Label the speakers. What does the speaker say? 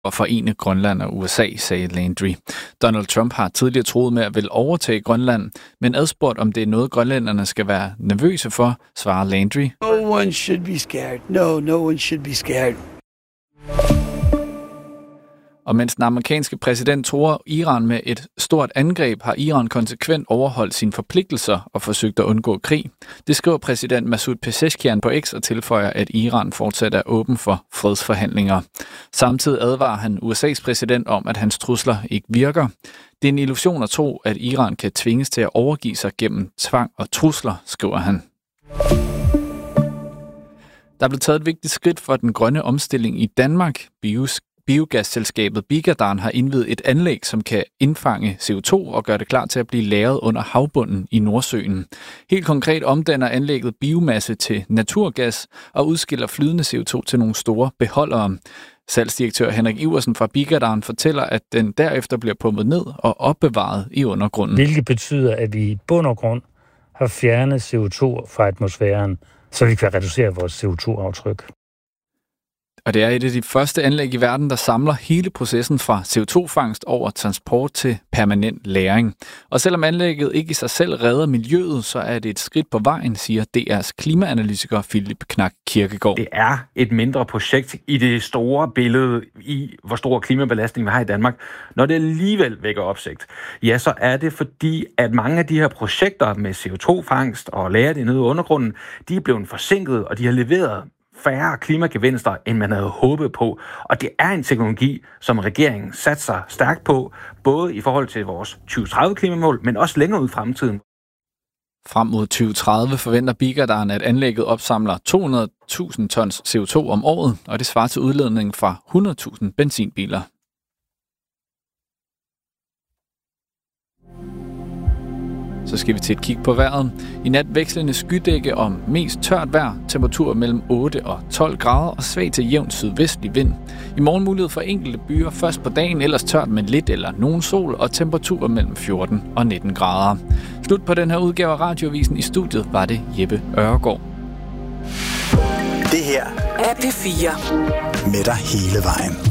Speaker 1: og forene Grønland og USA, sagde Landry. Donald Trump har tidligere troet med at ville overtage Grønland, men adspurgt om det er noget, grønlænderne skal være nervøse for, svarer Landry.
Speaker 2: No one should be scared. No one should be scared.
Speaker 1: Og mens den amerikanske præsident truer Iran med et stort angreb, har Iran konsekvent overholdt sine forpligtelser og forsøgt at undgå krig. Det skriver præsident Masoud Pezeshkian på X og tilføjer, at Iran fortsat er åben for fredsforhandlinger. Samtidig advarer han USA's præsident om, at hans trusler ikke virker. Det er en illusion at tro, at Iran kan tvinges til at overgive sig gennem tvang og trusler, skriver han. Der er blevet taget et vigtigt skridt for den grønne omstilling i Danmark. Biogasselskabet Bigadan har indviet et anlæg, som kan indfange CO2 og gøre det klar til at blive lagret under havbunden i Nordsøen. Helt konkret omdanner anlægget biomasse til naturgas og udskiller flydende CO2 til nogle store beholdere. Salgsdirektør Henrik Iversen fra Bigadan fortæller, at den derefter bliver pumpet ned og opbevaret i undergrunden.
Speaker 3: Hvilket betyder, at vi i bund og grund har fjernet CO2 fra atmosfæren, så vi kan reducere vores CO2-aftryk.
Speaker 1: Og det er et af de første anlæg i verden, der samler hele processen fra CO2-fangst over transport til permanent lagring. Og selvom anlægget ikke i sig selv redder miljøet, så er det et skridt på vejen, siger DR's klimaanalytiker Philip Knak Kirkegaard.
Speaker 4: Det er et mindre projekt i det store billede i, hvor stor klimabelastning vi har i Danmark. Når det alligevel vækker opsigt, ja, så er det fordi, at mange af de her projekter med CO2-fangst og lagre det nede i undergrunden, de er blevet forsinket, og de har leveret færre klimagevinster, end man havde håbet på. Og det er en teknologi, som regeringen satser stærkt på, både i forhold til vores 2030-klimamål, men også længere ud i fremtiden.
Speaker 1: Frem mod 2030 forventer Bigadan, at anlægget opsamler 200.000 tons CO2 om året, og det svarer til udledningen fra 100.000 benzinbiler. Så skal vi til et kig på vejret. I nat vekslende skydække om mest tørt vejr, temperatur mellem 8 og 12 grader og svag til jævn sydvestlig vind. I morgen mulighed for enkelte byer først på dagen, ellers tørt med lidt eller nogen sol og temperaturer mellem 14 og 19 grader. Slut på den her udgave af Radioavisen. I studiet var det Jeppe Øregaard.
Speaker 5: Det her er P4 med dig hele vejen.